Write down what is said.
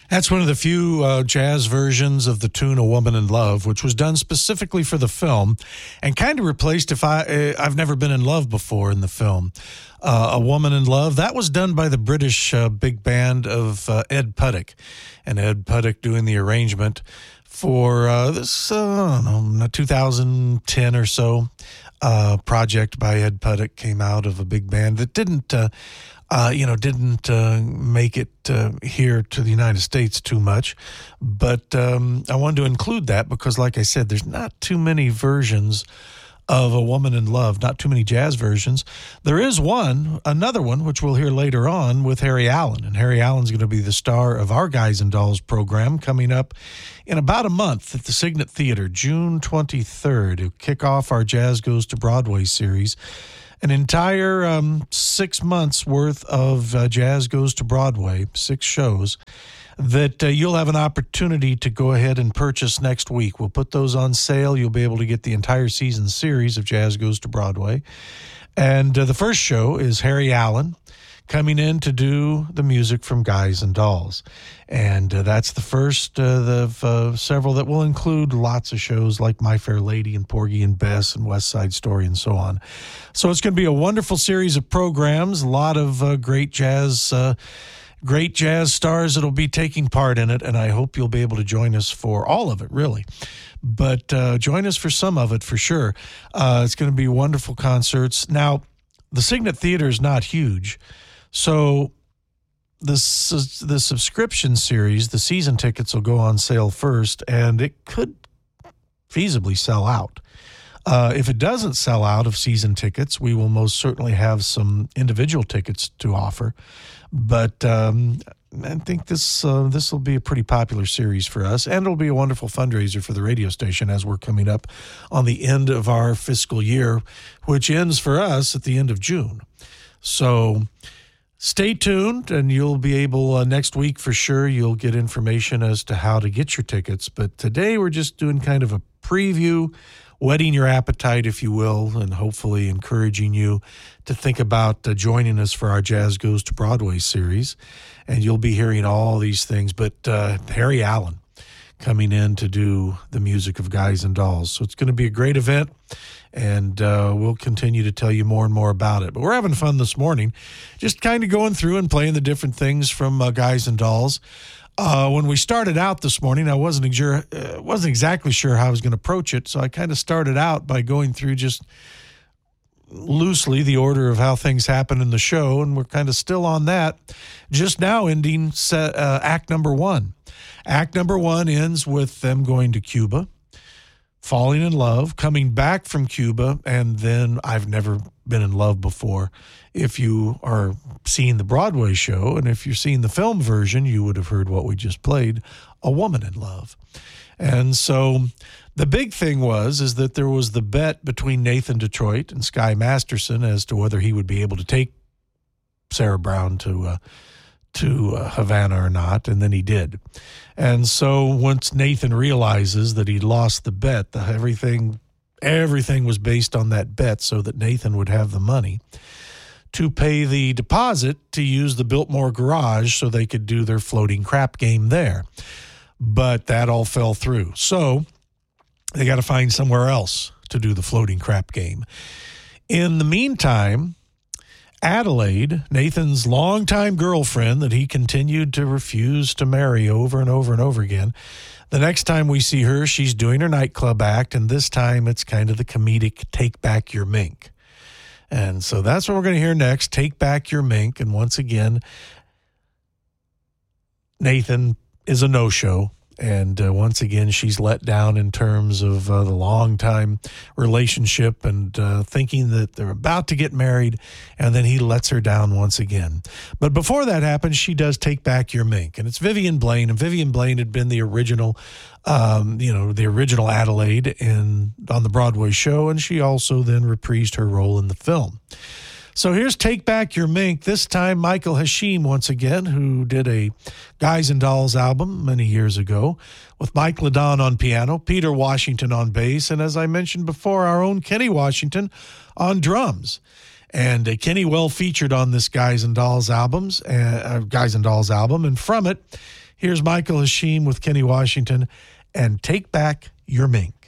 That's one of the few jazz versions of the tune "A Woman in Love," which was done specifically for the film and kind of replaced I've Never Been in Love Before in the film. "A Woman in Love," that was done by the British big band of Ed Puddick, and Ed Puddick doing the arrangement for this, 2010 or so project by Ed Puddick. Came out of a big band that didn't make it here to the United States too much. But I wanted to include that because, like I said, there's not too many versions of "A Woman in Love," not too many jazz versions. There is another one, which we'll hear later on with Harry Allen. And Harry Allen's going to be the star of our Guys and Dolls program coming up in about a month at the Signet Theater, June 23rd, to kick off our Jazz Goes to Broadway series. An entire 6 months worth of Jazz Goes to Broadway, 6 shows, that you'll have an opportunity to go ahead and purchase next week. We'll put those on sale. You'll be able to get the entire season series of Jazz Goes to Broadway. And the first show is Harry Allen coming in to do the music from Guys and Dolls. And that's the first of several that will include lots of shows like My Fair Lady and Porgy and Bess and West Side Story and so on. So it's going to be a wonderful series of programs, a lot of great jazz stars that'll be taking part in it, and I hope you'll be able to join us for all of it, really. But join us for some of it for sure. It's going to be wonderful concerts. Now, the Signet Theater is not huge, so the subscription series, the season tickets will go on sale first, and it could feasibly sell out. If it doesn't sell out of season tickets, we will most certainly have some individual tickets to offer. But I think this will be a pretty popular series for us, and it'll be a wonderful fundraiser for the radio station as we're coming up on the end of our fiscal year, which ends for us at the end of June. So stay tuned, and you'll be able next week for sure. You'll get information as to how to get your tickets. But today we're just doing kind of a preview, whetting your appetite, if you will, and hopefully encouraging you to think about joining us for our Jazz Goes to Broadway series. And you'll be hearing all these things. But Harry Allen coming in to do the music of Guys and Dolls. So it's going to be a great event, and we'll continue to tell you more and more about it. But we're having fun this morning, just kind of going through and playing the different things from Guys and Dolls. When we started out this morning, I wasn't exactly sure how I was going to approach it, so I kind of started out by going through just loosely the order of how things happen in the show, and we're kind of still on that. Just now ending act number 1. Act number 1 ends with them going to Cuba, falling in love, coming back from Cuba, and then I've Never Been in Love Before. If you are seeing the Broadway show, and if you're seeing the film version, you would have heard what we just played, A Woman in Love. And so the big thing is that there was the bet between Nathan Detroit and Sky Masterson as to whether he would be able to take Sarah Brown to Havana or not, and then he did. And so once Nathan realizes that he lost the bet, everything was based on that bet so that Nathan would have the money to pay the deposit to use the Biltmore Garage so they could do their floating crap game there. But that all fell through. So they got to find somewhere else to do the floating crap game. In the meantime, Adelaide, Nathan's longtime girlfriend that he continued to refuse to marry over and over and over again, the next time we see her, she's doing her nightclub act, and this time it's kind of the comedic Take Back Your Mink. And so that's what we're going to hear next, Take Back Your Mink. And once again, Nathan is a no-show. And once again, she's let down in terms of the long-time relationship and thinking that they're about to get married, and then he lets her down once again. But before that happens, she does Take Back Your Mink, and it's Vivian Blaine, and Vivian Blaine had been the original, the original Adelaide on the Broadway show, and she also then reprised her role in the film. So here's Take Back Your Mink, this time Michael Hashim once again, who did a Guys and Dolls album many years ago, with Mike LaDon on piano, Peter Washington on bass, and as I mentioned before, our own Kenny Washington on drums. And Kenny well featured on this Guys and Dolls album, and from it, Here's Michael Hashim with Kenny Washington and Take Back Your Mink.